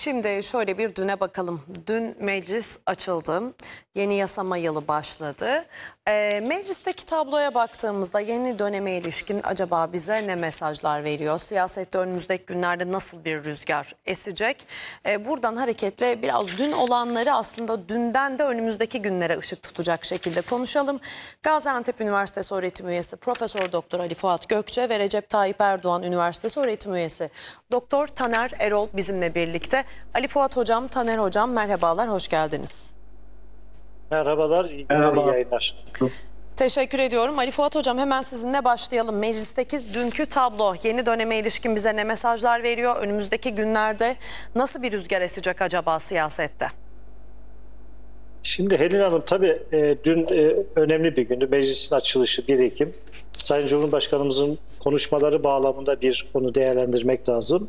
Şimdi şöyle bir düne bakalım. Dün meclis açıldı. Yeni yasama yılı başladı. Meclisteki tabloya baktığımızda yeni döneme ilişkin acaba bize ne mesajlar veriyor? Siyasette önümüzdeki günlerde nasıl bir rüzgar esecek? Buradan hareketle biraz dün olanları aslında dünden de önümüzdeki günlere ışık tutacak şekilde konuşalım. Gaziantep Üniversitesi öğretim üyesi Profesör Doktor Ali Fuat Gökçe ve Recep Tayyip Erdoğan Üniversitesi öğretim üyesi Doktor Taner Erol bizimle birlikte. Ali Fuat Hocam, Taner Hocam merhabalar, hoş geldiniz. Merhabalar, iyi günler, iyi yayınlar. Teşekkür ediyorum. Ali Fuat Hocam hemen sizinle başlayalım. Meclisteki dünkü tablo yeni döneme ilişkin bize ne mesajlar veriyor? Önümüzdeki günlerde nasıl bir rüzgar esecek acaba siyasette? Şimdi Helin Hanım tabii dün önemli bir gündü. Meclisin açılışı 1 Ekim. Sayın Cumhurbaşkanımızın konuşmaları bağlamında bir konu değerlendirmek lazım.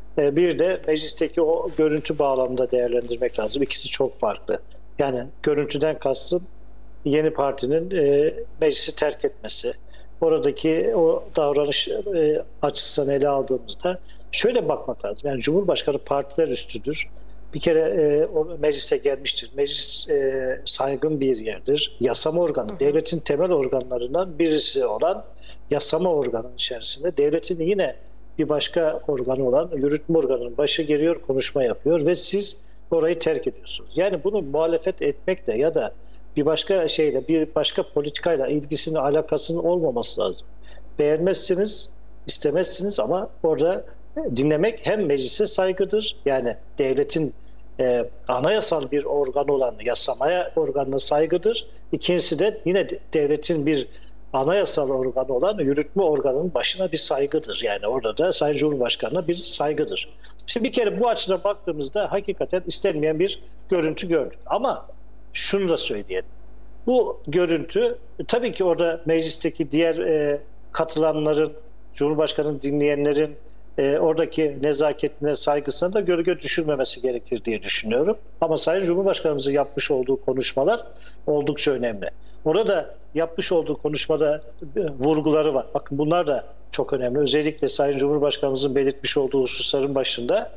Bir de meclisteki o görüntü bağlamında değerlendirmek lazım. İkisi çok farklı. Yani görüntüden kastım yeni partinin meclisi terk etmesi. Oradaki o davranış açısından ele aldığımızda şöyle bakmak lazım. Yani Cumhurbaşkanı partiler üstüdür. Bir kere o meclise gelmiştir. Meclis saygın bir yerdir. Yasama organı, devletin temel organlarından birisi olan yasama organının içerisinde devletin yine bir başka organı olan yürütme organının başı geliyor, konuşma yapıyor ve siz orayı terk ediyorsunuz. Yani bunu muhalefet etmekle ya da bir başka şeyle, bir başka politikayla ilgisinin, alakasının olmaması lazım. Beğenmezsiniz, istemezsiniz ama orada dinlemek hem meclise saygıdır, yani devletin anayasal bir organı olan yasamaya organına saygıdır. İkincisi de yine devletin bir anayasal organı olan yürütme organının başına bir saygıdır. Yani orada da Sayın Cumhurbaşkanı'na bir saygıdır. Şimdi bir kere bu açıdan baktığımızda hakikaten istenmeyen bir görüntü gördük. Ama şunu da söyleyelim. Bu görüntü tabii ki orada meclisteki diğer katılanların, Cumhurbaşkanı'nı dinleyenlerin oradaki nezaketine, saygısına da gölge düşürmemesi gerekir diye düşünüyorum. Ama Sayın Cumhurbaşkanımızın yapmış olduğu konuşmalar oldukça önemli. Orada yapmış olduğu konuşmada vurguları var. Bakın bunlar da çok önemli. Özellikle Sayın Cumhurbaşkanımızın belirtmiş olduğu hususların başında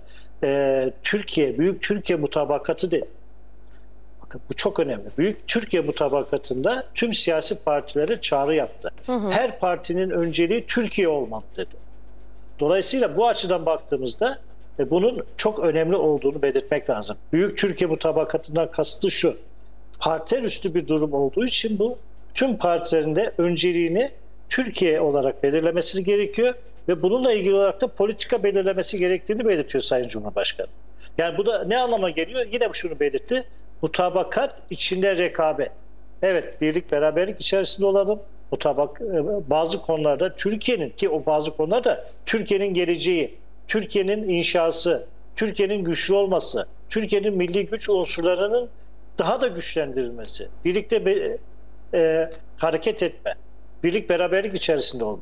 Türkiye, Büyük Türkiye Mutabakatı dedi. Bakın bu çok önemli. Büyük Türkiye Mutabakatı'nda tüm siyasi partilere çağrı yaptı. Her partinin önceliği Türkiye olmalı dedi. Dolayısıyla bu açıdan baktığımızda bunun çok önemli olduğunu belirtmek lazım. Büyük Türkiye Mutabakatı'ndan kastı şu: partiler üstü bir durum olduğu için bu tüm partilerin de önceliğini Türkiye olarak belirlemesi gerekiyor ve bununla ilgili olarak da politika belirlemesi gerektiğini belirtiyor Sayın Cumhurbaşkanı. Yani bu da ne anlama geliyor? Yine şunu belirtti: mutabakat içinde rekabet. Evet, birlik beraberlik içerisinde olalım. Bazı konularda Türkiye'nin, ki o bazı konularda Türkiye'nin geleceği, Türkiye'nin inşası, Türkiye'nin güçlü olması, Türkiye'nin milli güç unsurlarının daha da güçlendirilmesi, birlikte hareket etme, birlik beraberlik içerisinde olma.